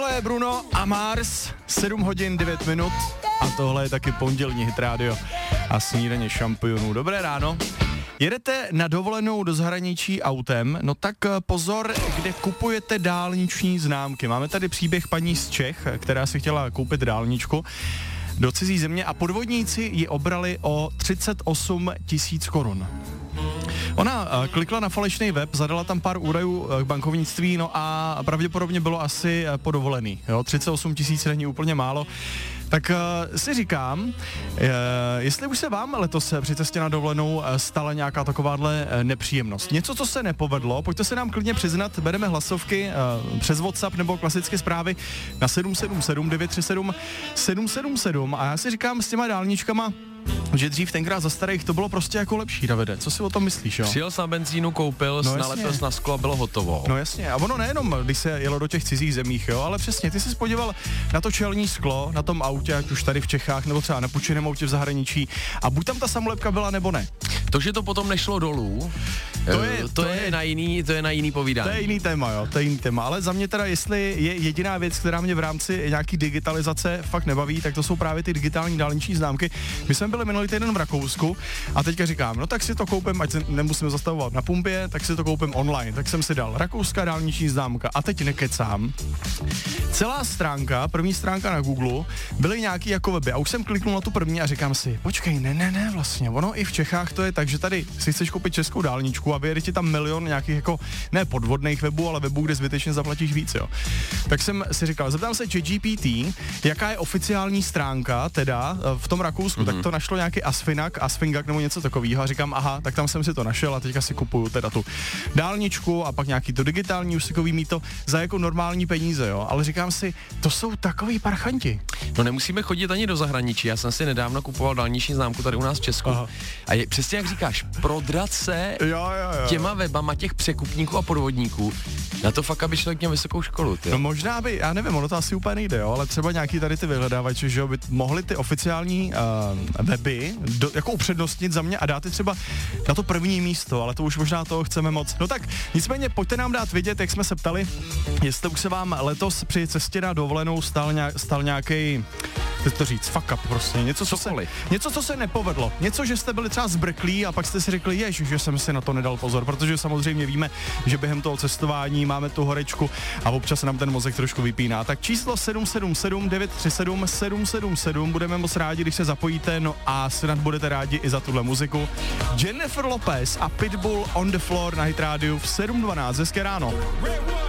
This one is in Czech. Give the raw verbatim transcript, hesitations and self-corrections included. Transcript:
Tohle je Bruno a Mars, sedm hodin devět minut a tohle je taky pondělní Hit Radio a snídaně šampionů. Dobré ráno. Jedete na dovolenou do zahraničí autem, no tak pozor, kde kupujete dálniční známky. Máme tady příběh paní z Čech, která si chtěla koupit dálničku do cizí země a podvodníci ji obrali o třicet osm tisíc korun. Ona uh, klikla na falešný web, zadala tam pár údajů uh, k bankovnictví, no a pravděpodobně bylo asi uh, podovolený, jo, třicet osm tisíc není úplně málo. Tak uh, si říkám, uh, jestli už se vám letos při cestě na dovolenou uh, stala nějaká takováhle uh, nepříjemnost. Něco, co se nepovedlo, pojďte se nám klidně přiznat, bereme hlasovky uh, přes WhatsApp nebo klasické zprávy na sedm sedm sedm devět tři sedm sedm sedm sedm a já si říkám s těma dálničkama, že dřív tenkrát za starých to bylo prostě jako lepší, Davide. Co si o tom myslíš, jo? Přijel jsem na benzínu, koupil, no nalepil na sklo a bylo hotovo. No jasně, a ono nejenom, když se jelo do těch cizích zemích, jo, ale přesně, ty jsi spodíval na to čelní sklo, na tom autě, ať už tady v Čechách, nebo třeba na půjčeném autě v zahraničí, a buď tam ta samolepka byla, nebo ne. To, že to potom nešlo dolů, to je, to, to je, je na jiný, to je na jiný povídání. To je jiný téma, jo, to je jiný téma, ale za mě teda, jestli je jediná věc, která mě v rámci nějaký digitalizace fakt nebaví, tak to jsou právě ty digitální dálniční známky. My jsme byli minulý týden v Rakousku a teďka říkám, no tak si to koupím, ať se nemusíme zastavovat na pumpě, tak si to koupím online. Tak jsem si dal rakouská dálniční známka a teď nekecám. Celá stránka, první stránka na Google, byly nějaký jako weby a už jsem kliknul na tu první a říkám si, počkej, ne, ne, ne, vlastně, ono i v Čechách to je tak, že tady si chceš koupit českou dálničku a vyjede ti tam milion nějakých jako, ne podvodných webů, ale webů, kde zbytečně zaplatíš víc, jo. Tak jsem si říkal, zeptám se ChatGPT, jaká je oficiální stránka teda v tom Rakousku, mm-hmm. tak to našlo nějaký Asfinag, Asfingak nebo něco takového a říkám, aha, tak tam jsem si to našel a teďka si kupuju teda tu dálničku a pak nějaký to digitální úsekový mýto za jako normální peníze, jo, ale říkám si, to jsou takový parchanti. No nemusíme chodit ani do zahraničí, já jsem si nedávno kupoval dálniční známku tady u nás v Česku. Aha. A je přesně jak říkáš, prodrat se jo, jo, jo. těma webama těch překupníků a podvodníků, na to fakt, aby člověk měl vysokou školu. Ty. No možná by, já nevím, ono to asi úplně nejde, jo, ale třeba nějaký tady ty vyhledávači, že jo, by mohli ty oficiální uh, weby do, jako upřednostnit za mě a dát je třeba na to první místo, ale to už možná toho chceme moc. No tak, nicméně pojďte nám dát vědět, jak jsme se ptali, jestli už se vám letos při cestě na dovolenou stal, nějak, stal nějaký, chcete to říct, fuck up prostě, něco co, se, něco, co se nepovedlo, něco, že jste byli třeba zbrklí a pak jste si řekli, ježiš, že jsem si na to nedal pozor, protože samozřejmě víme, že během toho cestování máme tu horečku a občas se nám ten mozek trošku vypíná. Tak číslo sedm sedm sedm devět tři sedm sedm sedm sedm, budeme moc rádi, když se zapojíte, no a snad budete rádi i za tuhle muziku. Jennifer Lopez a Pitbull On The Floor na Hit Radio v sedm dvanáct, hezké ráno.